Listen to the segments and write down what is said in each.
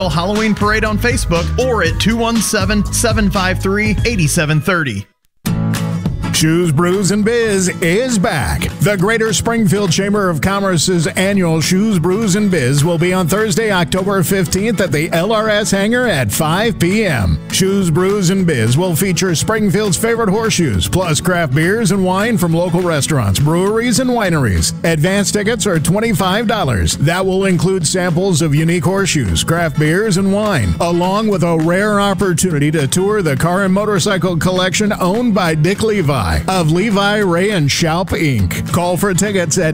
Halloween Parade on Facebook or at 217-753-8730. Shoes, Brews, and Biz is back. The Greater Springfield Chamber of Commerce's annual Shoes, Brews, and Biz will be on Thursday, October 15th at the LRS Hangar at 5 p.m. Shoes, Brews, and Biz will feature Springfield's favorite horseshoes, plus craft beers and wine from local restaurants, breweries, and wineries. Advance tickets are $25. That will include samples of unique horseshoes, craft beers, and wine, along with a rare opportunity to tour the car and motorcycle collection owned by Dick Levi of Levi, Ray, and Schaub, Inc. Call for tickets at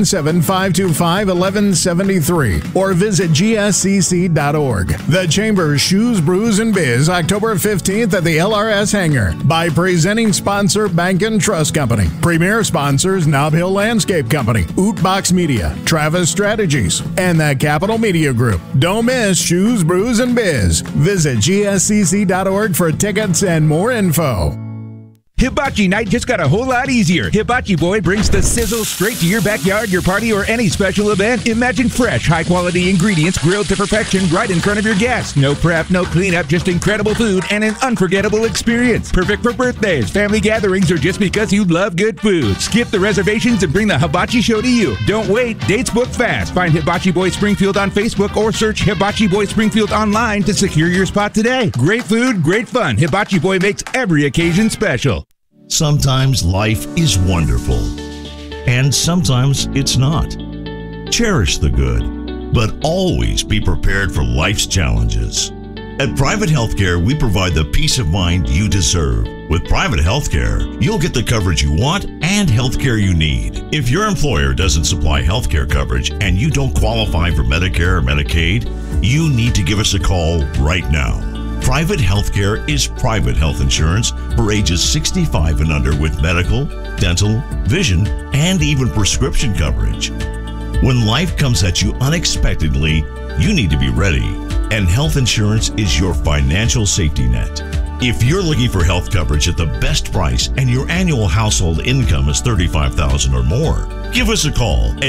217-525-1173 or visit gscc.org. The Chamber's Shoes, Brews, and Biz, October 15th at the LRS Hangar by presenting sponsor Bank and Trust Company. Premier sponsors Nob Hill Landscape Company, Ootbox Media, Travis Strategies, and the Capital Media Group. Don't miss Shoes, Brews, and Biz. Visit gscc.org for tickets and more info. Hibachi night just got a whole lot easier. Hibachi Boy brings the sizzle straight to your backyard, your party, or any special event. Imagine fresh, high-quality ingredients grilled to perfection right in front of your guests. No prep, no cleanup, just incredible food and an unforgettable experience. Perfect for birthdays, family gatherings, or just because you love good food. Skip the reservations and bring the Hibachi show to you. Don't wait. Dates book fast. Find Hibachi Boy Springfield on Facebook or search Hibachi Boy Springfield online to secure your spot today. Great food, great fun. Hibachi Boy makes every occasion special. Sometimes life is wonderful, and sometimes it's not. Cherish the good, but always be prepared for life's challenges. At Private Healthcare, we provide the peace of mind you deserve. With Private Healthcare, you'll get the coverage you want and healthcare you need. If your employer doesn't supply healthcare coverage and you don't qualify for Medicare or Medicaid, you need to give us a call right now. Private Healthcare is private health insurance for ages 65 and under with medical, dental, vision, and even prescription coverage. When life comes at you unexpectedly, you need to be ready, and health insurance is your financial safety net. If you're looking for health coverage at the best price and your annual household income is $35,000 or more, give us a call at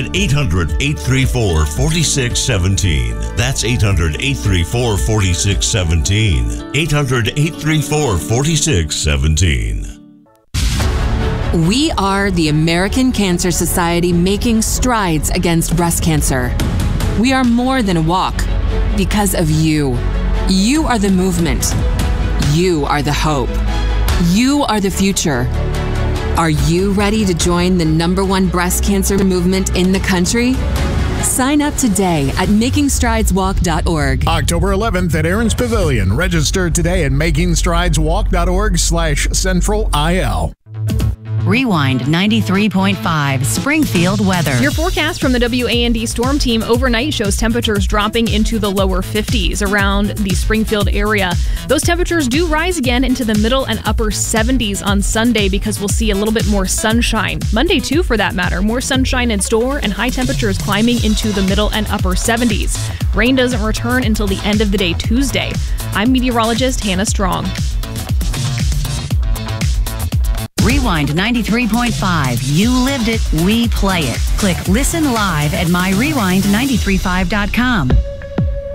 800-834-4617. That's 800-834-4617. 800-834-4617. We are the American Cancer Society making strides against breast cancer. We are more than a walk because of you. You are the movement. You are the hope. You are the future. Are you ready to join the #1 breast cancer movement in the country? Sign up today at makingstrideswalk.org. October 11th at Aaron's Pavilion. Register today at makingstrideswalk.org/centralit. Rewind 93.5 Springfield weather. Your forecast from the WAND Storm Team overnight shows temperatures dropping into the lower 50s around the Springfield area. Those temperatures do rise again into the middle and upper 70s on Sunday because we'll see a little bit more sunshine. Monday too, for that matter. More sunshine in store and high temperatures climbing into the middle and upper 70s. Rain doesn't return until the end of the day Tuesday. I'm meteorologist Hannah Strong. Rewind 93.5. You lived it, we play it. Click Listen Live at myrewind935.com.